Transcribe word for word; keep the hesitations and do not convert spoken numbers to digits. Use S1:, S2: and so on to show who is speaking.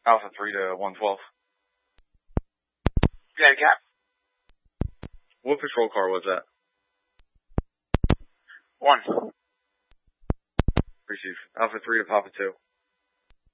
S1: Alpha three to one twelve.
S2: Yeah, Cap.
S1: What patrol car was that?
S2: One.
S1: Receive. Alpha three to Papa two.